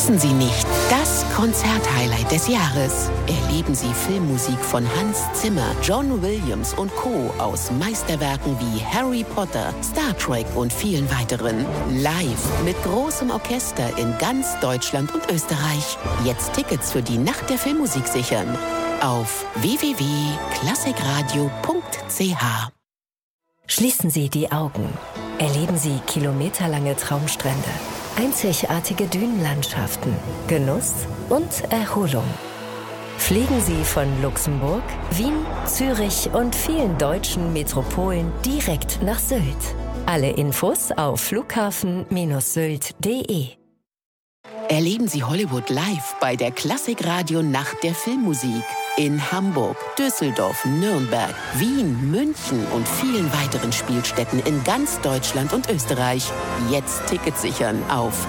Wissen Sie nicht, das Konzerthighlight des Jahres. Erleben Sie Filmmusik von Hans Zimmer, John Williams und Co. aus Meisterwerken wie Harry Potter, Star Trek und vielen weiteren. Live mit großem Orchester in ganz Deutschland und Österreich. Jetzt Tickets für die Nacht der Filmmusik sichern. Auf www.klassikradio.ch. Schließen Sie die Augen. Erleben Sie kilometerlange Traumstrände, einzigartige Dünenlandschaften, Genuss und Erholung. Fliegen Sie von Luxemburg, Wien, Zürich und vielen deutschen Metropolen direkt nach Sylt. Alle Infos auf flughafen-sylt.de. Erleben Sie Hollywood live bei der Klassikradio Nacht der Filmmusik. In Hamburg, Düsseldorf, Nürnberg, Wien, München und vielen weiteren Spielstätten in ganz Deutschland und Österreich. Jetzt Tickets sichern auf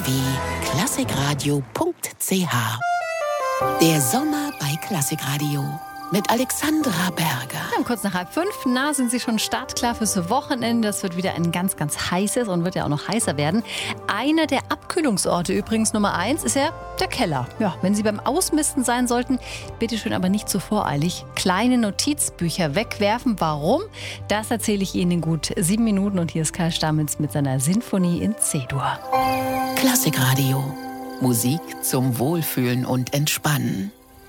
www.klassikradio.ch. Der Sommer bei Klassikradio mit Alexandra Berger. Ja, kurz nach 4:30. Na, sind Sie schon startklar fürs Wochenende? Das wird wieder ein ganz, ganz heißes und wird ja auch noch heißer werden. Einer der Abkühlungsorte übrigens Nummer 1 ist ja der Keller. Ja, wenn Sie beim Ausmisten sein sollten, bitte schön aber nicht zu voreilig. Kleine Notizbücher wegwerfen. Warum? Das erzähle ich Ihnen in gut 7 Minuten. Und hier ist Karl Stammitz mit seiner Sinfonie in C-Dur. Klassikradio. Musik zum Wohlfühlen und Entspannen.